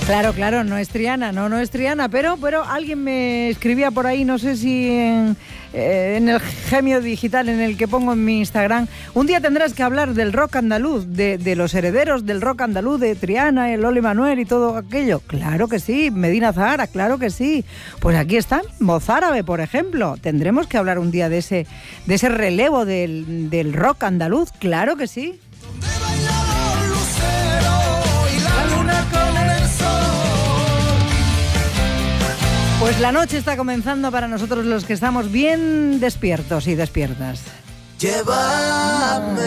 Claro, no es Triana, no es Triana, pero alguien me escribía por ahí, no sé si en el Gemio Digital en el que pongo en mi Instagram, un día tendrás que hablar del rock andaluz, de los herederos del rock andaluz, de Triana, el Oli Manuel y todo aquello. Claro que sí, Medina Zahara, claro que sí. Pues aquí está, Mozárabe, por ejemplo. Tendremos que hablar un día de ese relevo del rock andaluz, claro que sí. Pues la noche está comenzando para nosotros los que estamos bien despiertos y despiertas. Llévame.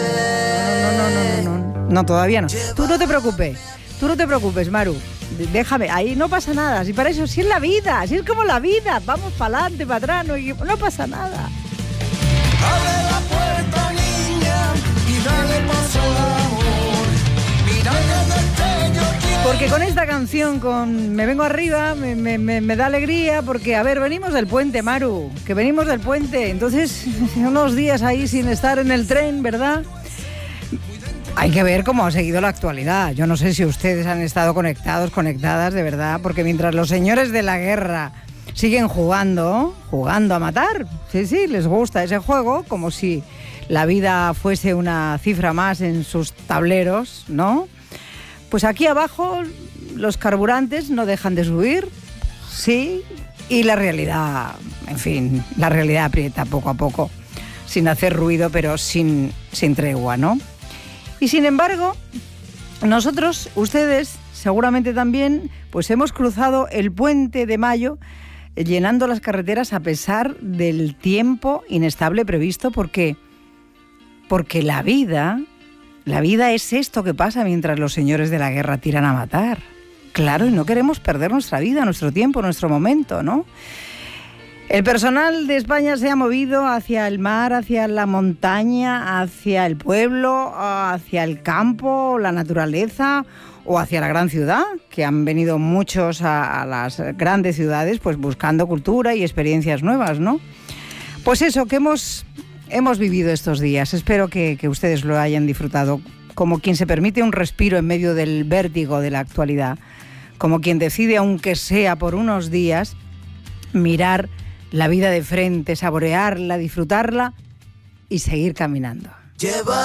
No, todavía no. Tú no te preocupes, Maru. Déjame, ahí no pasa nada. Si para eso, si es la vida, si es como la vida. Vamos para adelante, para atrás, no pasa nada. Abre la puerta, niña, y dale paso al amor. Mira que destello quiero. Porque con esta canción, con Me Vengo Arriba, me da alegría, porque, a ver, venimos del puente, Maru, que venimos del puente, entonces, unos días ahí sin estar en el tren, ¿verdad? Hay que ver cómo ha seguido la actualidad. Yo no sé si ustedes han estado conectadas, de verdad, porque mientras los señores de la guerra siguen jugando a matar, sí, les gusta ese juego, como si la vida fuese una cifra más en sus tableros, ¿no? Pues aquí abajo los carburantes no dejan de subir, sí, y la realidad, en fin, la realidad aprieta poco a poco, sin hacer ruido, pero sin tregua, ¿no? Y sin embargo, nosotros, ustedes, seguramente también, pues hemos cruzado el puente de mayo llenando las carreteras a pesar del tiempo inestable previsto, porque la vida es esto que pasa mientras los señores de la guerra tiran a matar. Claro, y no queremos perder nuestra vida, nuestro tiempo, nuestro momento, ¿no? El personal de España se ha movido hacia el mar, hacia la montaña, hacia el pueblo, hacia el campo, la naturaleza o hacia la gran ciudad, que han venido muchos a las grandes ciudades pues buscando cultura y experiencias nuevas, ¿no? Pues eso, que hemos vivido estos días. Espero que ustedes lo hayan disfrutado como quien se permite un respiro en medio del vértigo de la actualidad, como quien decide, aunque sea por unos días, mirar la vida de frente, saborearla, disfrutarla y seguir caminando.